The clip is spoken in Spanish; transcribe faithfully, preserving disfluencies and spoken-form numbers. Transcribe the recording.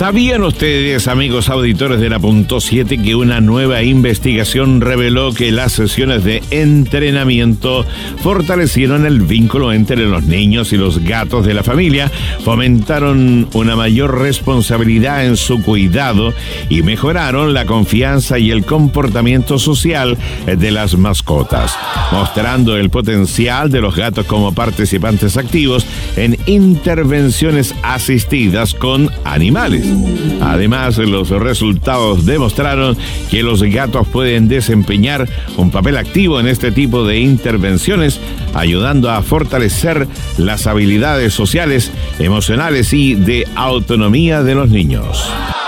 ¿Sabían ustedes, amigos auditores de la Punto siete, que una nueva investigación reveló que las sesiones de entrenamiento fortalecieron el vínculo entre los niños y los gatos de la familia, fomentaron una mayor responsabilidad en su cuidado y mejoraron la confianza y el comportamiento social de las mascotas, mostrando el potencial de los gatos como participantes activos en intervenciones asistidas con animales? Además, los resultados demostraron que los gatos pueden desempeñar un papel activo en este tipo de intervenciones, ayudando a fortalecer las habilidades sociales, emocionales y de autonomía de los niños.